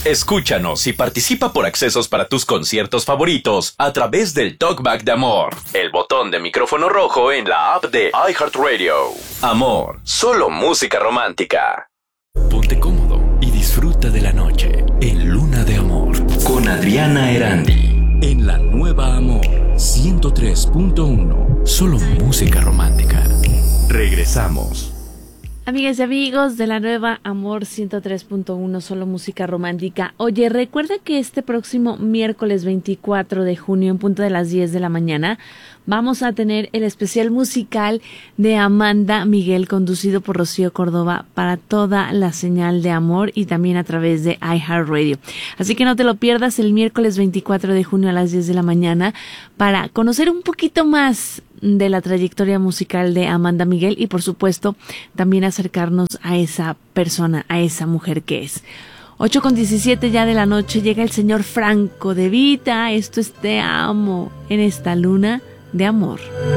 Escúchanos y participa por accesos para tus conciertos favoritos a través del Talkback de Amor, el botón de micrófono rojo en la app de iHeartRadio. Amor, solo música romántica. Ponte cómodo y disfruta de la noche en Luna de Amor con Adriana Erandi en la Nueva Amor 103.1. Solo música romántica. Regresamos. Amigas y amigos de la Nueva Amor 103.1, solo música romántica. Oye, recuerda que este próximo miércoles 24 de junio, en punto de las 10 de la mañana, vamos a tener el especial musical de Amanda Miguel, conducido por Rocío Córdoba, para toda la señal de Amor y también a través de iHeartRadio. Así que no te lo pierdas el miércoles 24 de junio a las 10 de la mañana para conocer un poquito más de la trayectoria musical de Amanda Miguel y, por supuesto, también acercarnos a esa persona, a esa mujer que es. 8:17 ya de la noche, llega el señor Franco De Vita. Esto es Te Amo en esta Luna de Amor.